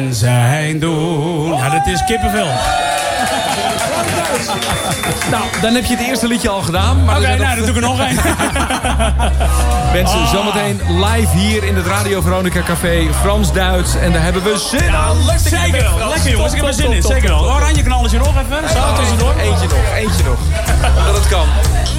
Zijn doen. Ja, dat is kippenvel. Nou, dan heb je het eerste liedje al gedaan. Oké, nou, dan doe ik er nog één. Mensen, zometeen live hier in het Radio Veronica Café. Frans-Duits. En daar hebben we zin aan. Zeker wel. Lekker jongens, ik heb er zin in. Zeker wel. Oranje knalletje nog even. Zo tussendoor. Eentje nog.